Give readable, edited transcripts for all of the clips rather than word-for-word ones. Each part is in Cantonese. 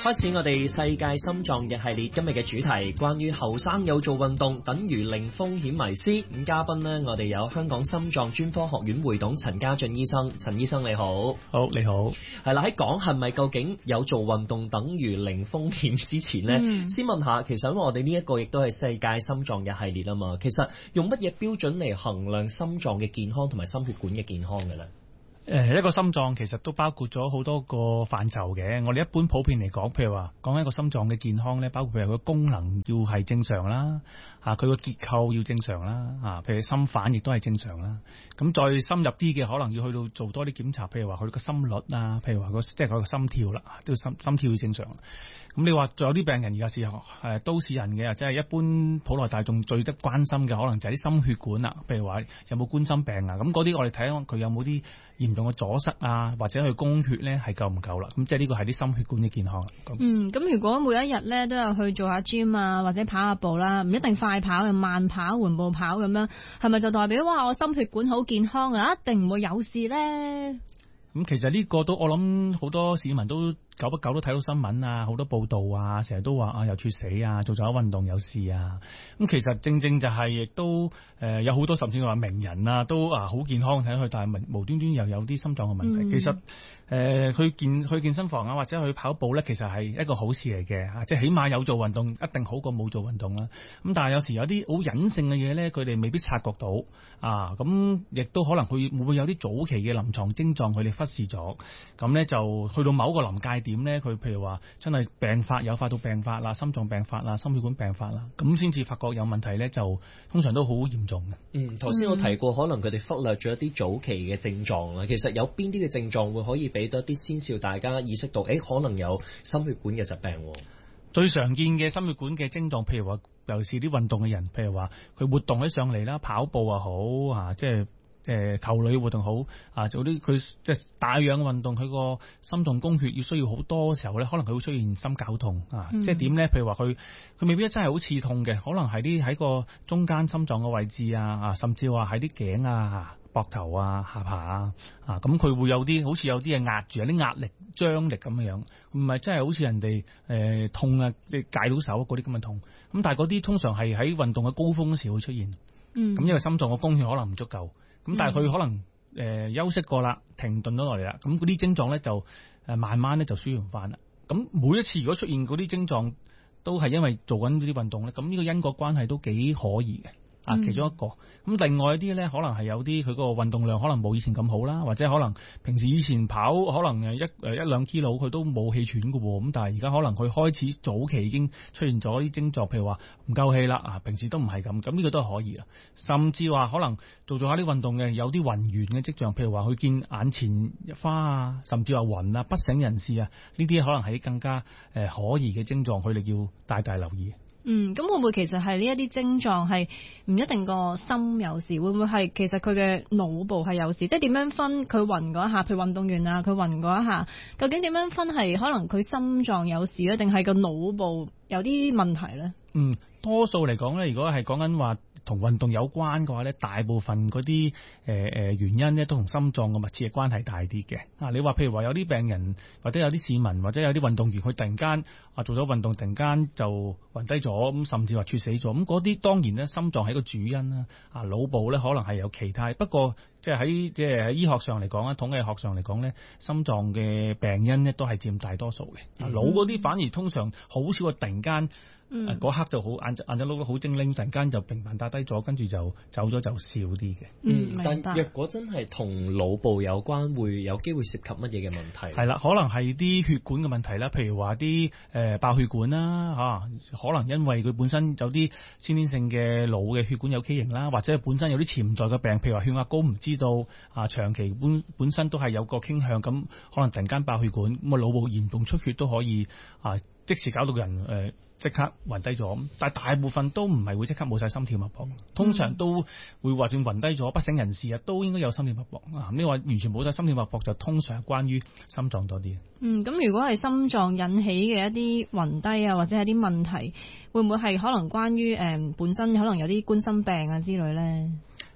開始我哋世界心臟日系列，今日嘅主題關於後生有做運動等於零風險迷思。咁嘉賓呢，我哋有香港心臟專科學院會董陳家俊醫生。陳醫生你好。 好，你好。 係啦，喺講係咪究竟有做運動等於零風險之前呢，先問下，其實因為我哋呢一個亦都係世界心臟日系列啊嘛，其實用乜嘢標準嚟衡量心臟嘅健康同埋心血管嘅健康嘅咧？ 一個心臟其實都包括咗好多個範疇嘅。我哋一般普遍嚟講，譬如話講一個心臟嘅健康咧，包括譬如佢功能要係正常啦，佢個結構要正常啦，譬如心瓣亦都係正常啦。咁再深入啲嘅，可能要去到做多啲檢查，譬如話佢個心率啊，譬如話即係佢個心跳啦，都要心跳要正常。咁你話仲有啲病人而家是都市人嘅，即係一般普羅大眾最得關心嘅，可能就係啲心血管啦，譬如話有冇冠心病啊，咁嗰啲我哋睇下佢有冇啲嚴重嘅阻塞啊，或者佢供血咧係夠唔夠啦？咁即係呢個係啲心血管嘅健康。 咁如果每一日咧都有去做下 gym 啊，或者跑下步啦，唔一定快跑，又慢跑、緩步跑咁樣，係咪就代表哇我心血管好健康啊？一定唔會有事咧？ 咁其實呢個都我諗好多市民都久不久都睇到新聞啊，好多報道啊，成日都話又猝死啊，做咗運動有事啊。咁其實正正就係亦都有好多甚至話名人啊都好健康睇佢，但係無端端又有啲心臟嘅問題。其實去健身房啊，或者去跑步咧，其實係一個好事嚟嘅，即係起碼有做運動一定好過冇做運動啦。咁但係有時有啲好隱性嘅嘢咧，佢哋未必察覺到咁亦都可能會唔會有啲早期嘅臨床症狀佢哋忽視咗，咁咧就去到某個臨界點咧，佢譬如話真係病發有發到病發啦，心臟病發啦，心血管病發啦，咁先至發覺有問題咧，就通常都好嚴重嘅。 頭先我提過，可能佢哋忽略咗一啲早期嘅症狀啦。其實有邊啲嘅症狀會可以俾到一啲先兆大家意識到，可能有心血管嘅疾病？ 最常見嘅心血管嘅症狀，譬如話尤其是啲運動嘅人，譬如話佢活動起上嚟啦，跑步啊好即係球類活動好做啲佢即係大氧運動，佢個心臟供血要需要好多嘅時候咧，可能佢會出現心絞痛即係點咧？譬如話佢未必真係好刺痛嘅，可能係啲喺個中間心臟嘅位置甚至話喺啲頸膊頭下巴咁佢會有啲好似有啲嘢壓住，有啲壓力張力咁樣，唔係真係好似人哋痛你戒到手嗰啲咁嘅痛。咁但係嗰啲通常係喺運動嘅高峰時會出現。咁因為心臟嘅供血可能唔足夠。咁但係佢可能休息過啦，停頓咗落嚟啦，咁嗰啲症狀咧就慢慢咧就舒緩翻啦。咁每一次如果出現嗰啲症狀都係因為做緊呢啲運動咧，咁呢個因果關係都幾可疑嘅。其中一個。咁另外一啲咧，可能係有啲佢個運動量可能冇以前咁好啦，或者可能平時以前跑可能一兩 kilo 佢都冇氣喘㗎喎，咁但係而家可能佢開始早期已經出現咗啲症狀，譬如話唔夠氣啦，平時都唔係咁，咁呢個都係可以啦。甚至話可能做下啲運動嘅有啲暈眩嘅跡象，譬如話佢見眼前花甚至話暈不省人事呢啲可能係更加可疑嘅症狀，佢哋要大大留意。 咁會唔會其實係呢一啲症狀係唔一定個心有事，會唔會係其實佢嘅腦部係有事？即係點樣分佢暈嗰一下，譬如運動員佢暈嗰一下，究竟點樣分係可能佢心臟有事咧，定係個腦部有啲問題咧？ 多數嚟講咧，如果係講緊話同運動有關嘅話咧，大部分嗰啲原因咧都同心臟嘅密切嘅關係大啲嘅。你話譬如話有啲病人或者有啲市民或者有啲運動員，佢突然間做咗運動，突然間就暈低咗，咁甚至話猝死咗，咁嗰啲當然咧心臟係一個主因啦。腦部咧可能係有其他，不過即係喺醫學上嚟講啊，統計學上嚟講咧，心臟嘅病因咧都係佔大多數嘅。腦嗰啲反而通常好少，突然間嗰刻就好眼隻碌得好精靈，突然間就平凡打低咗，跟住就走咗，就少啲嘅。 但若果真係同腦部有關，會有機會涉及乜嘢嘅問題？ 係啦，可能係啲血管嘅問題啦，譬如話啲爆血管啦可能因為佢本身有啲先天性嘅腦嘅血管有畸形啦，或者本身有啲潛在嘅病，譬如話血壓高唔知道長期本身都係有個傾向，咁可能突然間爆血管，咁腦部嚴重出血都可以即時搞到人即刻暈低咗，但係大部分都唔係會即刻冇晒心跳脈搏，通常都會話算暈低咗不省人事都應該有心跳脈搏。你話完全冇晒心跳脈搏，就通常係關於心臟多啲。 咁如果係心臟引起嘅一啲暈低或者係啲問題，會唔會係可能關於本身可能有啲冠心病之類咧？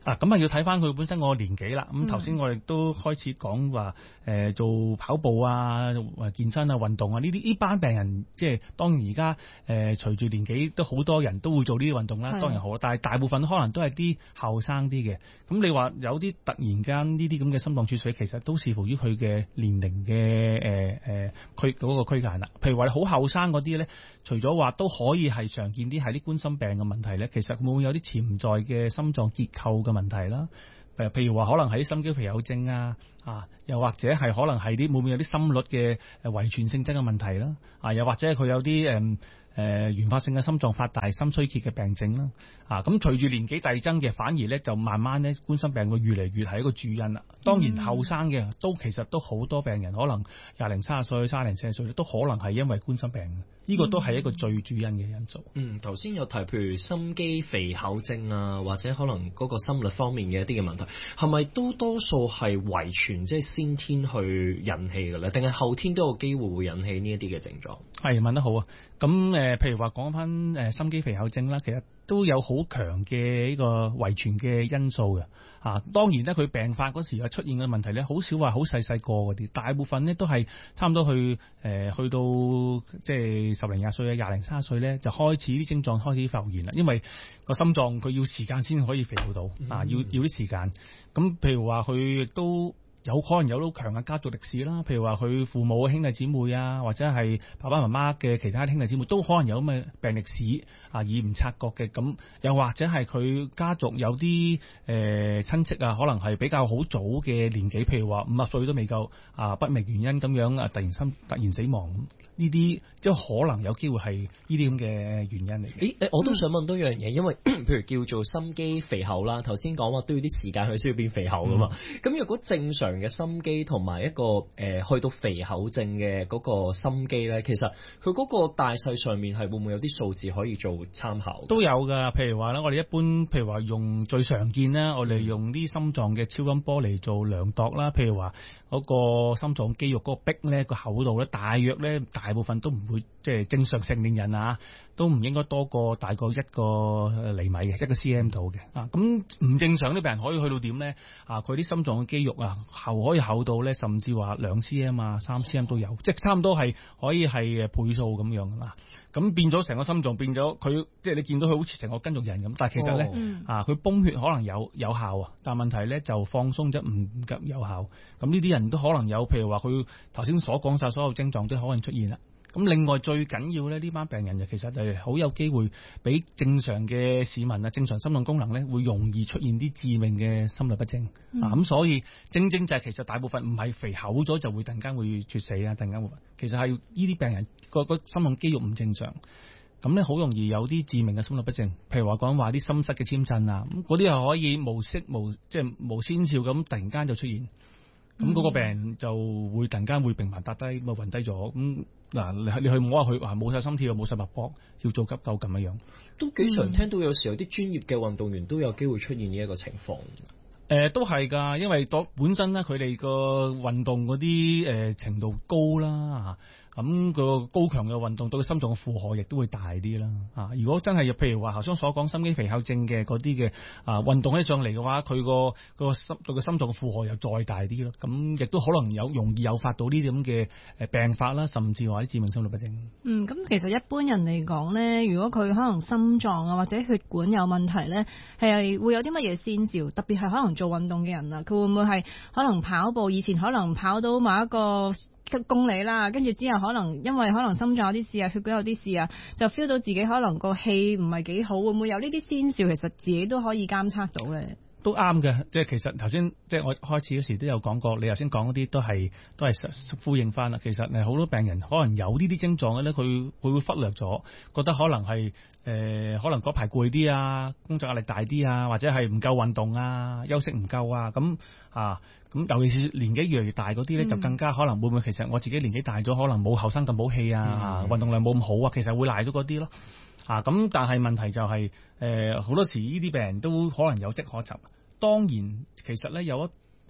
咁要睇翻佢本身個年紀啦。咁頭先我哋都開始講話做跑步啊、健身啊、運動啊呢班病人，即係當然而家隨住年紀都好多人都會做呢啲運動啦，當然好，但係大部分可能都係啲後生啲嘅。咁你話有啲突然間呢啲咁嘅心臟猝死，其實都視乎於佢嘅年齡嘅佢嗰個區間啦。譬如話好後生嗰啲咧，除咗話都可以係常見啲係啲冠心病嘅問題咧，其實會唔會有啲潛在嘅心臟結構嘅問題啦？譬如話可能係啲心肌肥厚症啊，又或者係可能係啲會唔會有啲心率嘅遺傳性質嘅問題啦？又或者佢有啲原發性嘅心臟發大、心衰竭嘅病症啦。咁隨住年紀遞增嘅，反而咧就慢慢咧冠心病會越嚟越係一個主因啦。當然後生嘅其實都好多病人，可能20零30歲、30零40歲都可能係因為冠心病，呢個都係一個最主因嘅因素。 頭先有提譬如心肌肥厚症啊，或者可能嗰個心率方面嘅一啲嘅問題，係咪都多數係遺傳即係先天去引起嘅咧？定係後天都有機會會引起呢一啲嘅症狀？係問得好啊！咁譬如話講翻心肌肥厚症啦，其實都有好強嘅呢個遺傳嘅因素嘅。當然咧，佢病發嗰時出現嘅問題咧，好少話好細個嗰啲，大部分咧都係差唔多去到即係10零20歲啊、20零30歲咧，就開始啲症狀開始浮現啦。因為個心臟佢要時間先可以肥厚到，要啲時間。咁譬如話佢亦都有可能有好強嘅家族歷史啦，譬如話佢父母兄弟姊妹啊，或者係爸爸媽媽嘅其他兄弟姊妹都可能有咁嘅病歷史而唔察覺嘅。咁又或者係佢家族有啲親戚啊，可能係比較好早嘅年紀，譬如話50歲都未夠不明原因咁樣突然死亡，呢啲即係可能有機會係呢啲咁嘅原因嚟嘅。 我都想問多一樣嘢，因為譬如叫做心肌肥厚啦，頭先講話都要啲時間佢先要變肥厚噶嘛。咁如果正常嘅心肌同埋一個去到肥厚症嘅嗰個心肌咧，其實佢嗰個大細上面係會唔會有啲數字可以做參考？ 都有噶，譬如話咧，我哋一般譬如話用最常見啦，我哋用啲心臟嘅超音波嚟做量度啦。譬如話嗰個心臟肌肉嗰個壁咧，個厚度咧，大約咧大部分都唔會即係正常成年人都唔應該多過大過1個厘米嘅1個 cm 度嘅。咁唔正常啲病人可以去到點咧？佢啲心臟嘅肌肉可以厚到咧，甚至話2 cm 3 cm 都有，即係差唔多係可以係倍數咁樣啦。咁變咗成個心臟變咗，佢即係你見到佢好似成個筋肉人咁，但係其實咧佢泵血可能有效但係問題咧就放鬆咗唔及有效。咁呢啲人都可能有，譬如話佢頭先所講晒所有症狀都可能出現啦。咁另外最緊要咧，呢班病人其實係好有機會比正常嘅市民正常心臟功能咧，會容易出現啲致命嘅心律不正。咁所以正就係其實大部分唔係肥厚咗就會突然間會猝死突然間會，其實係呢啲病人個心臟肌肉唔正常，咁咧好容易有啲致命嘅心律不正。譬如話講話啲心室嘅簽震咁嗰啲係可以即係無先兆咁突然間就出現。咁嗰個病人就會突然間會平凡搭低，咪暈低咗。咁你去摸下佢，冇晒心跳，冇晒脈搏，要做急救咁樣。都幾常聽到有時有啲專業嘅運動員都有機會出現呢一個情況。 都係㗎，因為本身咧佢哋個運動嗰啲程度高啦咁個高強嘅運動對個心臟嘅負荷亦都會大啲啦如果真係譬如話頭先所講心肌肥厚症嘅嗰啲嘅運動起上嚟嘅話，佢個心對個心臟嘅負荷又再大啲咯，咁亦都可能容易誘發到呢啲咁嘅病發啦，甚至話啲致命心律不正。 咁其實一般人嚟講咧，如果佢可能心臟或者血管有問題咧，係會有啲乜嘢先兆？特別係可能做運動嘅人佢會唔會係可能跑步以前可能跑到某一個公里啦，跟住之後可能因為可能心臟有啲事血管有啲事就 feel 到自己可能個氣唔係幾好，會唔會有呢啲先兆？其實自己都可以監測到咧。 都啱嘅，即係其實頭先即係我開始嗰時都有講過，你頭先講嗰啲都係呼應翻啦。其實好多病人可能有呢啲症狀嘅咧，佢會忽略咗，覺得可能係可能嗰排攰啲工作壓力大啲或者係唔夠運動休息唔夠咁尤其是年紀越嚟越大嗰啲咧，就更加可能會唔會其實我自己年紀大咗，可能冇後生咁冇氣運動量冇咁好其實會賴咗嗰啲咯。咁但係問題就係好多時呢啲病人都可能有跡可尋。當然其實咧有一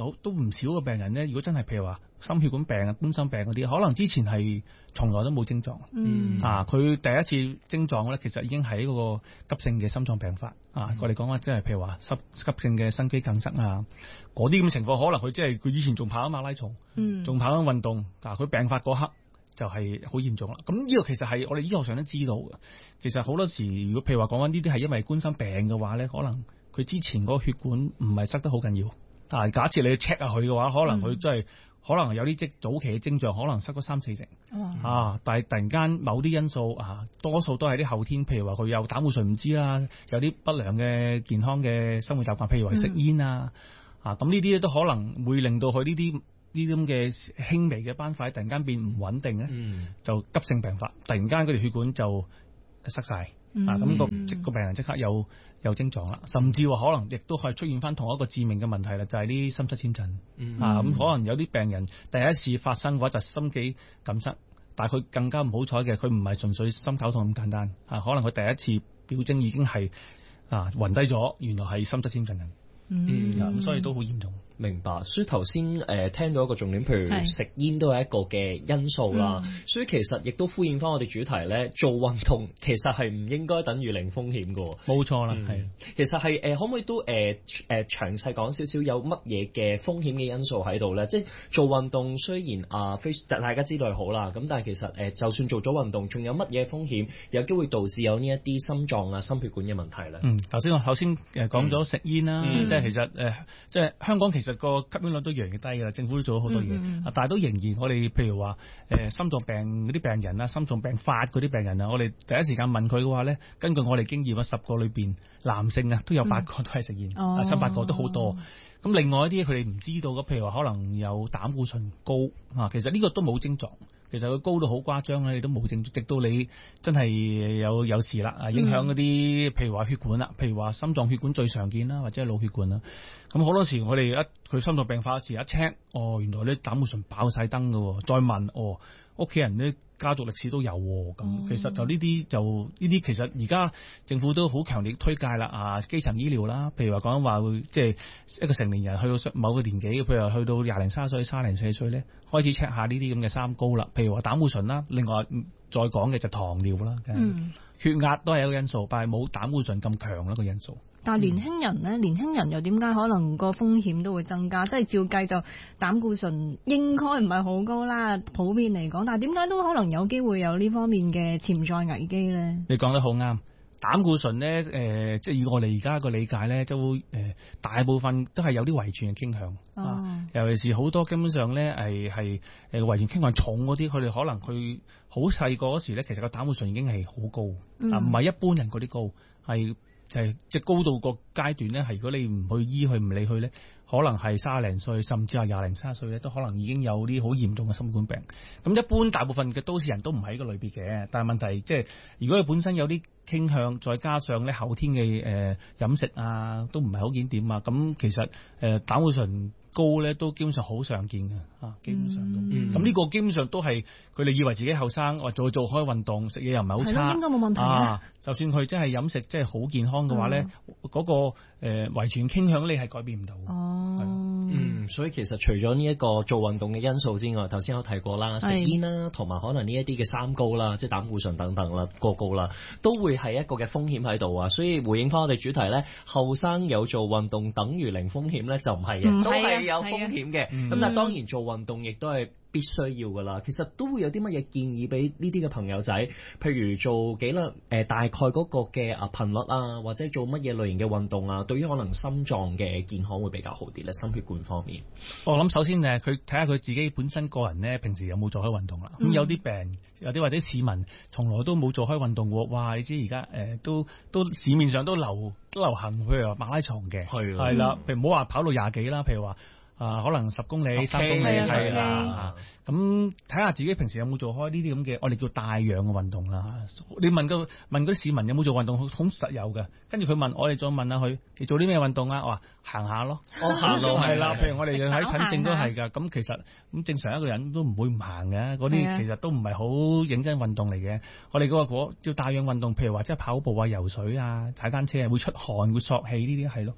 都唔少嘅病人咧，如果真係譬如話心血管病啊、冠心病嗰啲，可能之前係從來都冇症狀。佢第一次症狀咧，其實已經係一個急性嘅心臟病發。我哋講話即係譬如話急性嘅心肌梗塞啊，嗰啲咁嘅情況，可能佢即係佢以前仲跑緊馬拉松，仲跑緊運動，佢病發嗰刻就係好嚴重啦。咁呢個其實係我哋醫學上都知道嘅。其實好多時，如果譬如話講緊呢啲係因為冠心病嘅話咧，可能佢之前嗰個血管唔係塞得好緊要。但係假設你 check 下佢嘅話，可能佢真係可能有啲早期嘅徵象，可能塞咗3-4成。但係突然間某啲因素多數都係啲後天，譬如話佢有膽固醇唔知啦，有啲不良嘅健康嘅生活習慣，譬如話食煙咁呢啲都可能會令到佢呢啲咁嘅輕微嘅斑塊突然間變唔穩定咧，就急性病發，突然間嗰條血管就塞晒。咁個病人即刻有症狀啦，甚至話可能亦都係出現翻同一個致命嘅問題啦，就係啲心室纖震。咁可能有啲病人第一次發生嘅話就心肌梗塞，但係佢更加唔好彩嘅，佢唔係純粹心絞痛咁簡單，可能佢第一次表徵已經係暈低咗，原來係心室纖震。咁所以都好嚴重。 明白，所以頭先聽到一個重點，譬如食煙都係一個嘅因素啦。所以其實亦都呼應翻我哋主題咧，做運動其實係唔應該等於零風險嘅。 冇錯啦，係。 其實係可唔可以都詳細講少少有乜嘢嘅風險嘅因素喺度咧？即係做運動雖然大家知道係好啦，咁但係其實就算做咗運動，仲有乜嘢風險有機會導致有呢一啲心臟心血管嘅問題咧？ 頭先講咗食煙啦，即係其實即係香港其實個吸煙率都越嚟越低㗎啦，政府都做咗好多嘢，但係都仍然我哋譬如話心臟病嗰啲病人啦，心臟病發嗰啲病人啊，我哋第一時間問佢嘅話咧，根據我哋經驗10個裏邊男性都有8個都係食煙，7-8個都好多。咁另外一啲佢哋唔知道嘅，譬如話可能有膽固醇高其實呢個都冇症狀。其實佢高到好誇張咧，你都冇症狀，直到你真係有事啦，影響嗰啲譬如話血管啦，譬如話心臟血管最常見啦，或者係腦血管啦。咁好多時我哋佢心臟病發時一 check，原來啲膽固醇爆晒燈㗎喎，再問屋企人啲家族歷史都有咁，其實就呢啲其實而家政府都好強烈推介啦，基層醫療啦，譬如話講緊話會即係一個成年人去到某個年紀，譬如話去到20零30歲、30零40歲咧，開始 check 下呢啲咁嘅三高啦，譬如話膽固醇啦，另外再講嘅就糖尿啦，血壓都係一個因素，但係冇膽固醇咁強一個因素。 但係年輕人咧，年輕人又點解可能個風險都會增加？即係照計就膽固醇應該唔係好高啦，普遍嚟講，但係點解都可能有機會有呢方面嘅潛在危機咧？ 你講得好啱，膽固醇咧即係以我哋而家個理解咧，都大部分都係有啲遺傳嘅傾向。尤其是好多根本上咧係遺傳傾向重嗰啲，佢哋可能佢好細個嗰時咧，其實個膽固醇已經係好高，唔係一般人嗰啲高，係。即係高到個階段咧，係如果你唔去醫佢唔理佢咧，可能係30零歲，甚至係20零30歲咧，都可能已經有啲好嚴重嘅心血管病。咁一般大部分嘅都市人都唔係呢個類別嘅，但係問題即係如果佢本身有啲傾向，再加上咧後天嘅飲食都唔係好檢點啊，咁其實膽固醇高咧都基本上好常見嘅，基本上都。咁呢個基本上都係佢哋以為自己後生，或做開運動，食嘢又唔係好差， 應該冇問題就算佢真係飲食真係好健康嘅話咧，嗰個遺傳傾向你係改變唔到。 所以其實除咗呢一個做運動嘅因素之外，頭先有提過啦，食煙啦，同埋可能呢一啲嘅三高啦，即係膽固醇等等啦，過高啦，都會係一個嘅風險喺度啊。所以回應翻我哋主題咧，後生有做運動等於零風險咧，就唔係嘅，都係有風險嘅。咁但係當然做運動亦都係必須要噶啦。其實都會有啲乜嘢建議俾呢啲嘅朋友仔，譬如做幾率大概嗰個嘅頻率啊，或者做乜嘢類型嘅運動啊，對於可能心臟嘅健康會比較好啲咧，心血管方面。 我諗首先佢睇下佢自己本身個人咧，平時有冇做開運動啦。咁有啲病，有啲或者市民從來都冇做開運動喎。哇！你知而家都市面上都流行，譬如話馬拉松嘅，係啦，譬如唔好話跑到20幾啦，譬如話。可能10公里、3公里係啦，咁睇下自己平時有冇做開呢啲咁嘅，我哋叫帶氧嘅運動啦。你問嗰啲市民有冇做運動，好實有嘅。跟住佢問我哋，再問下佢，你做啲咩運動啊？我話行下咯，行路係啦。譬如我哋喺診症都係㗎。咁其實咁正常一個人都唔會唔行嘅，嗰啲其實都唔係好認真運動嚟嘅。我哋嗰個叫帶氧運動，譬如話即係跑步啊、游水啊、踩單車啊，會出汗、會索氣呢啲係咯。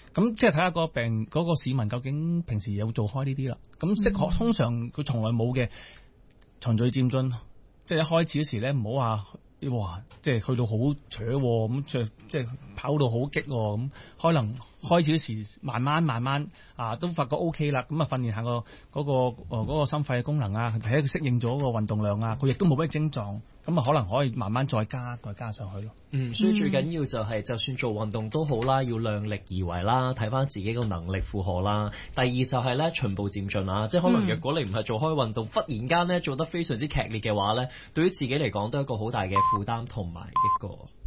咁即係睇下個病嗰個市民究竟平時有做開呢啲啦。咁適可通常佢從來冇嘅循序漸進，即係一開始嗰時咧唔好話。哇！即係去到好扯咁，即係跑到好激咁，可能開始嗰時慢慢都發覺 OK 啦。咁啊訓練下嗰個心肺嘅功能啊，睇下佢適應咗個運動量啊，佢亦都冇咩症狀，咁啊可能可以慢慢再加上去咯。 所以最緊要就係就算做運動都好啦，要量力而為啦，睇翻自己個能力負荷啦。第二就係咧循步漸進啊，即係可能若果你唔係做開運動，忽然間咧做得非常之劇烈嘅話咧，對於自己嚟講都係一個好大嘅負擔同埋一個